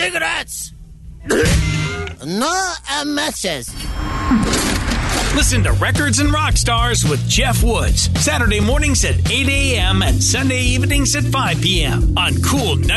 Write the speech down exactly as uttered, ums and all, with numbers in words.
cigarettes. No messes. Listen to Records and Rock Stars with Jeff Woods. Saturday mornings at eight a.m. and Sunday evenings at five p.m. on Cool